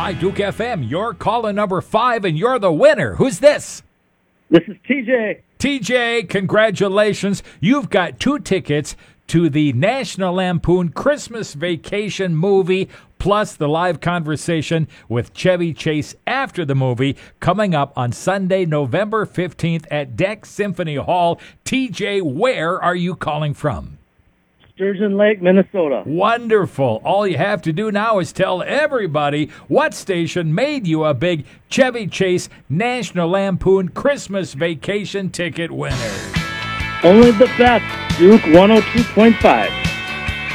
Hi, Duke FM. You're caller number 5, and you're the winner. Who's this? This is TJ. TJ, congratulations. You've got 2 tickets to the National Lampoon Christmas Vacation movie, plus the live conversation with Chevy Chase after the movie, coming up on Sunday, November 15th at Deck Symphony Hall. TJ, where are you calling from? Sturgeon Lake, Minnesota. Wonderful. All you have to do now is tell everybody what station made you a big Chevy Chase National Lampoon Christmas Vacation ticket winner. Only the best, Duke 102.5.